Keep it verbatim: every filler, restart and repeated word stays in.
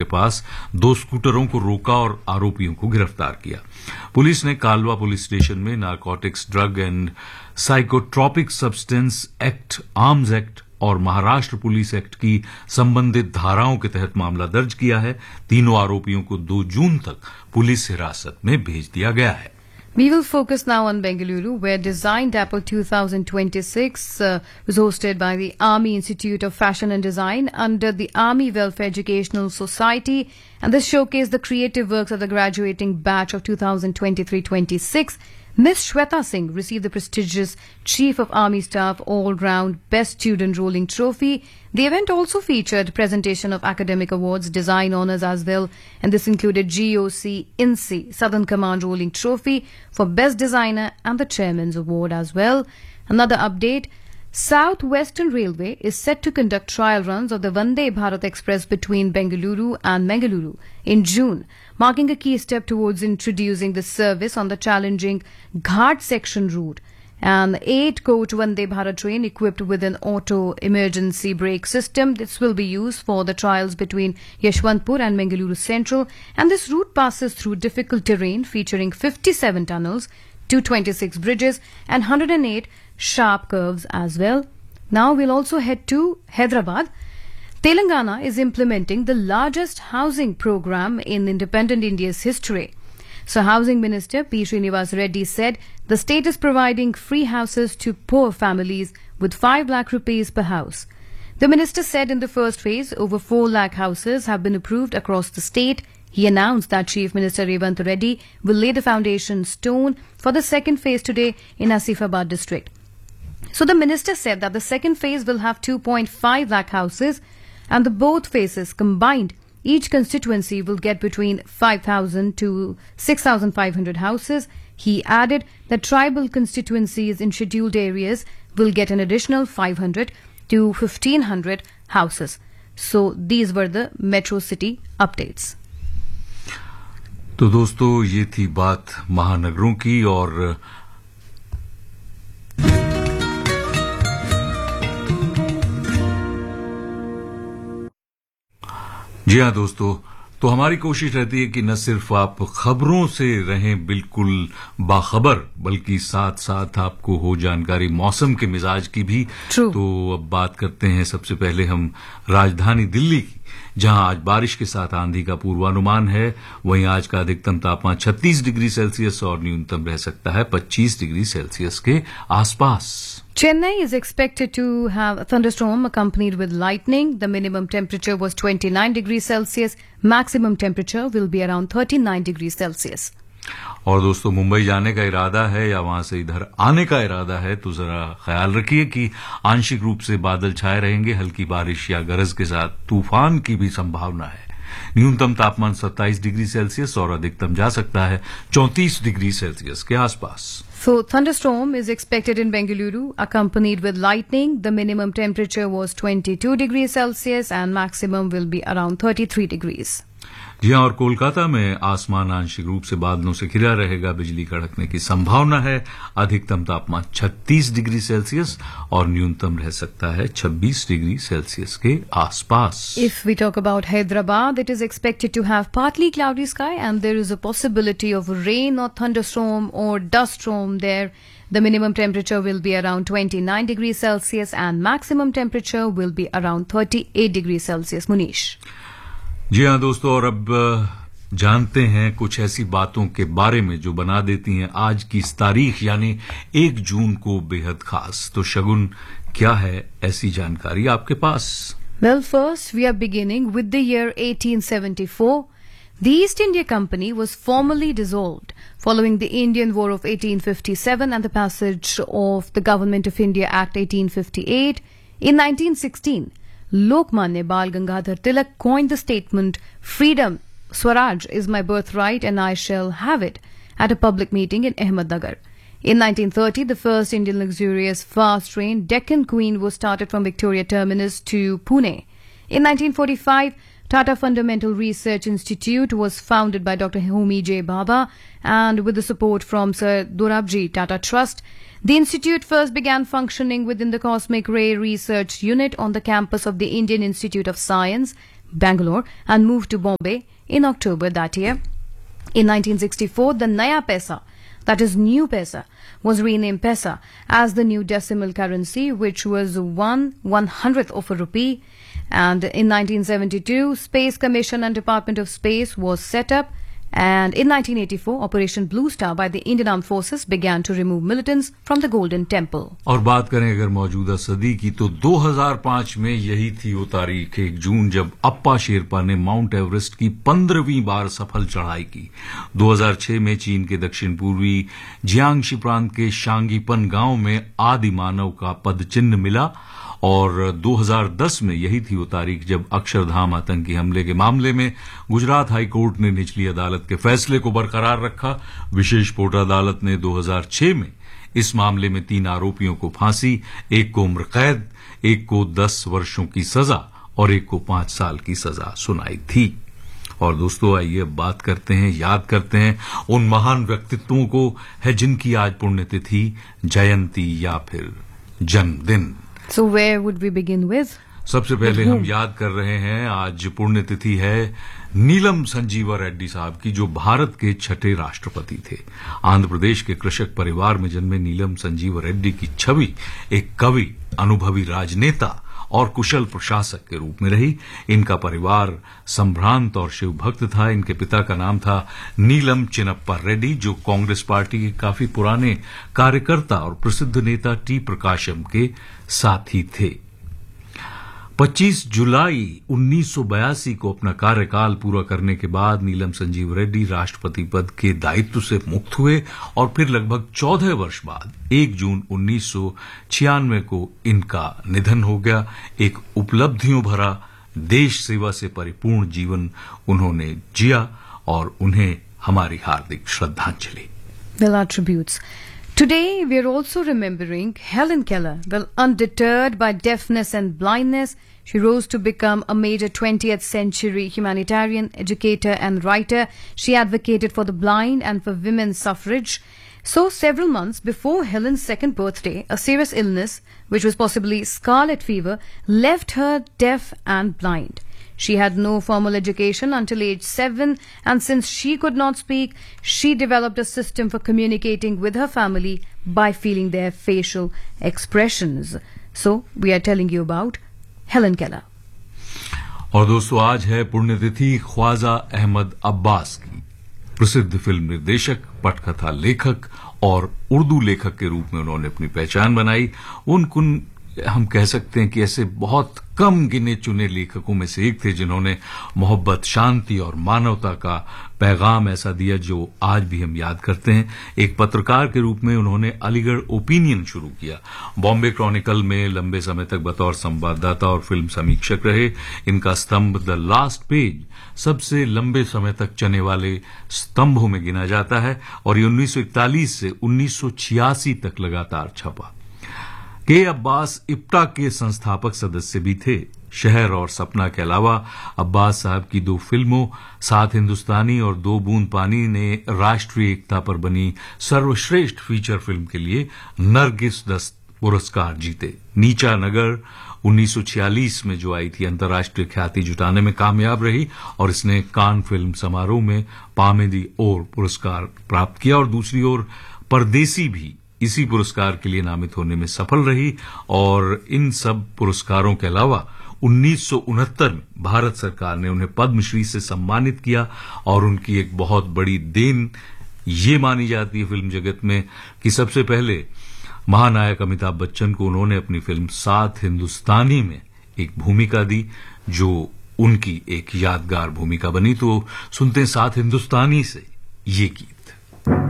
पास दो स्कूटरों को रोका और आरोपियों को गिरफ्तार किया। पुलिस ने कालवा पुलिस स्टेशन में narcotics, drug and psychotropic substance act, arms act और महाराष्ट्र पुलिस एक्ट की संबंधित धाराओं के तहत मामला दर्ज किया है। तीनों आरोपियों को दो जून तक पुलिस हिरासत में भेज दिया गया है। We will focus now on Bengaluru, where Design Dapper twenty twenty-six uh, was hosted by the Army Institute of Fashion and Design under the Army Welfare Educational Society, and this showcased the creative works of the graduating batch of twenty twenty-three twenty-six. Miss Shweta Singh received the prestigious Chief of Army Staff All-Round Best Student Rolling Trophy. The event also featured presentation of academic awards, design honours as well, and this included G O C I N S E Southern Command Rolling Trophy for Best Designer and the Chairman's Award as well. Another update, South Western Railway is set to conduct trial runs of the Vande Bharat Express between Bengaluru and Mangaluru in June, marking a key step towards introducing the service on the challenging Ghat section route. An eight-coach Vande Bharat train equipped with an auto emergency brake system. This will be used for the trials between Yeshwantpur and Mangaluru Central, and this route passes through difficult terrain featuring fifty-seven tunnels, two hundred twenty-six bridges and one hundred eight sharp curves as well. Now we'll also head to Hyderabad. Telangana is implementing the largest housing program in independent India's history. So Housing Minister P. Srinivas Reddy said the state is providing free houses to poor families with five lakh rupees per house. The minister said in the first phase, over four lakh houses have been approved across the state. He announced that Chief Minister Revant Reddy will lay the foundation stone for the second phase today in Asifabad district. So the minister said that the second phase will have two point five lakh houses, and the both phases combined, each constituency will get between five thousand to six thousand five hundred houses. He added that tribal constituencies in scheduled areas will get an additional five hundred to fifteen hundred houses. So these were the Metro City updates. तो दोस्तों, ये थी बात महानगरों की। और जी हाँ दोस्तों, तो हमारी कोशिश रहती है कि न सिर्फ आप खबरों से रहें बिल्कुल बाखबर, बल्कि साथ साथ आपको हो जानकारी मौसम के मिजाज की भी। True. तो अब बात करते हैं सबसे पहले हम राजधानी दिल्ली की, जहां आज बारिश के साथ आंधी का पूर्वानुमान है। वहीं आज का अधिकतम तापमान छत्तीस डिग्री सेल्सियस और न्यूनतम रह सकता है पच्चीस डिग्री सेल्सियस के आसपास। Chennai is expected to have a thunderstorm accompanied with lightning. The minimum temperature was twenty-nine degrees Celsius. Maximum temperature will be around thirty-nine degrees Celsius. और दोस्तों, मुंबई जाने का इरादा है या वहां से इधर आने का इरादा है तो जरा ख्याल रखिए कि आंशिक रूप से बादल छाए रहेंगे, हल्की बारिश या गरज के साथ तूफान की भी संभावना है। न्यूनतम तापमान सत्ताईस डिग्री सेल्सियस और अधिकतम जा सकता है चौंतीस डिग्री सेल्सियस के आसपास। So thunderstorm is expected in Bengaluru accompanied with lightning. The minimum temperature was twenty-two degrees Celsius and maximum will be around thirty-three degrees. जी हाँ, और कोलकाता में आसमान आंशिक रूप से बादलों से घिरा रहेगा, बिजली कड़कने की संभावना है। अधिकतम तापमान छत्तीस डिग्री सेल्सियस और न्यूनतम रह सकता है छब्बीस डिग्री सेल्सियस के आसपास। If we talk about Hyderabad, it is expected to have partly cloudy sky and there is a possibility of rain or thunderstorm or dust storm there. The minimum temperature will be around twenty-nine degrees Celsius and maximum temperature will be around thirty-eight degrees Celsius. Munish. जी हाँ दोस्तों, और अब जानते हैं कुछ ऐसी बातों के बारे में जो बना देती हैं आज की इस तारीख यानी एक जून को बेहद खास। तो शगुन, क्या है ऐसी जानकारी आपके पास? Well, first we are beginning with the year eighteen seventy-four. The East India Company was formally dissolved following the Indian War of eighteen fifty-seven and the passage of the Government of India Act eighteen fifty-eight. In nineteen sixteen, Lokmanya Bal Gangadhar Tilak coined the statement, "Freedom, Swaraj is my birthright and I shall have it," at a public meeting in Ahmednagar. In nineteen thirty, the first Indian luxurious fast train, Deccan Queen, was started from Victoria Terminus to Pune. In nineteen forty-five, Tata Fundamental Research Institute was founded by Doctor Homi J. Bhabha and with the support from Sir Dorabji Tata Trust. The institute first began functioning within the Cosmic Ray Research Unit on the campus of the Indian Institute of Science. Bangalore, and moved to Bombay in October that year. In nineteen sixty-four, the Naya Paisa, that is New Paisa, was renamed Paisa as the new decimal currency, which was one one hundredth of a rupee. And in nineteen seventy-two, Space Commission and Department of Space was set up. And in nineteen eighty-four, Operation Blue Star by the Indian Armed Forces began to remove militants from the Golden Temple. और बात करें अगर मौजूदा सदी की, तो दो हज़ार पाँच में यही थी वो तारीख एक जून जब अप्पा शेरपा ने माउंट एवरेस्ट की पंद्रहवीं बार सफल चढ़ाई की। दो हज़ार छह में चीन के दक्षिण पूर्वी जियांगशी प्रांत के शांगीपन गांव में आदि मानव का पद चिन्ह मिला। और दो हज़ार दस में यही थी वो तारीख जब अक्षरधाम आतंकी हमले के मामले में गुजरात हाई कोर्ट ने निचली अदालत के फैसले को बरकरार रखा। विशेष पोर्ट अदालत ने दो हज़ार छह में इस मामले में तीन आरोपियों को फांसी, एक को उम्र कैद, एक को दस वर्षों की सजा और एक को पांच साल की सजा सुनाई थी। और दोस्तों, आइए बात करते हैं, याद करते हैं उन महान व्यक्तित्वों को है जिनकी आज पुण्यतिथि, जयंती या फिर जन्मदिन। So where would we begin with? सबसे पहले हम याद कर रहे हैं, आज पुण्यतिथि है नीलम संजीवा रेड्डी साहब की, जो भारत के छठे राष्ट्रपति थे। आंध्र प्रदेश के कृषक परिवार में जन्मे नीलम संजीवा रेड्डी की छवि एक कवि, अनुभवी राजनेता और कुशल प्रशासक के रूप में रही। इनका परिवार संभ्रांत और शिव भक्त था। इनके पिता का नाम था नीलम चिनप्पा रेड्डी, जो कांग्रेस पार्टी के काफी पुराने कार्यकर्ता और प्रसिद्ध नेता टी प्रकाशम के साथी थे। पच्चीस जुलाई उन्नीस सौ बयासी को अपना कार्यकाल पूरा करने के बाद नीलम संजीव रेड्डी राष्ट्रपति पद के दायित्व से मुक्त हुए और फिर लगभग चौदह वर्ष बाद एक जून उन्नीस सौ छियानवे को इनका निधन हो गया। एक उपलब्धियों भरा देश सेवा से परिपूर्ण जीवन उन्होंने जिया और उन्हें हमारी हार्दिक श्रद्धांजलि। Well, our tributes. Today, we are also remembering Helen Keller. Well, undeterred by deafness and blindness, she rose to become a major twentieth century humanitarian, educator and writer. She advocated for the blind and for women's suffrage. So, several months before Helen's second birthday, a serious illness, which was possibly scarlet fever, left her deaf and blind. She had no formal education until age seven, and since she could not speak, she developed a system for communicating with her family by feeling their facial expressions. So, we are telling you about Helen Keller. और दोस्तों, आज है पुण्यतिथि ख्वाजा अहमद अब्बास की। प्रसिद्ध film निर्देशक, पटकथा लेखक और उर्दू लेखक के रूप में उन्होंने अपनी पहचान बनाई। उन हम कह सकते हैं कि ऐसे बहुत कम गिने चुने लेखकों में से एक थे जिन्होंने मोहब्बत, शांति और मानवता का पैगाम ऐसा दिया जो आज भी हम याद करते हैं। एक पत्रकार के रूप में उन्होंने अलीगढ़ ओपिनियन शुरू किया। बॉम्बे क्रॉनिकल में लंबे समय तक बतौर संवाददाता और फिल्म समीक्षक रहे। इनका स्तंभ द लास्ट पेज सबसे लंबे समय तक चलने वाले स्तंभों में गिना जाता है और ये उन्नीस सौ इकतालीस से उन्नीस सौ छियासी तक लगातार छपा। के अब्बास इप्टा के संस्थापक सदस्य भी थे। शहर और सपना के अलावा अब्बास साहब की दो फिल्मों सात हिंदुस्तानी और दो बूंद पानी ने राष्ट्रीय एकता पर बनी सर्वश्रेष्ठ फीचर फिल्म के लिए नरगिस दस्त पुरस्कार जीते। नीचा नगर उन्नीस सौ छियालीस में जो आई थी, अंतर्राष्ट्रीय ख्याति जुटाने में कामयाब रही और इसने कान फिल्म समारोह में पामे दी ओर पुरस्कार प्राप्त किया। और दूसरी ओर परदेसी भी इसी पुरस्कार के लिए नामित होने में सफल रही। और इन सब पुरस्कारों के अलावा उन्नीस सौ उनहत्तर में भारत सरकार ने उन्हें पद्मश्री से सम्मानित किया और उनकी एक बहुत बड़ी देन ये मानी जाती है फिल्म जगत में कि सबसे पहले महानायक अमिताभ बच्चन को उन्होंने अपनी फिल्म सात हिंदुस्तानी में एक भूमिका दी जो उनकी एक यादगार भूमिका बनी। तो सुनते हैं सात हिंदुस्तानी से ये गीत।